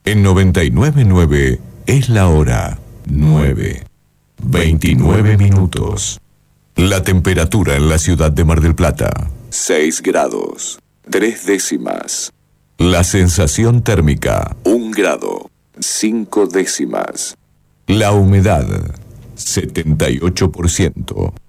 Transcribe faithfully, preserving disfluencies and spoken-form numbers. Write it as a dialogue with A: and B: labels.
A: En noventa y nueve punto nueve es la hora nueve, veintinueve minutos. La temperatura en la ciudad de Mar del Plata, seis grados, tres décimas. La sensación térmica, un grado, cinco décimas. La humedad, setenta y ocho por ciento.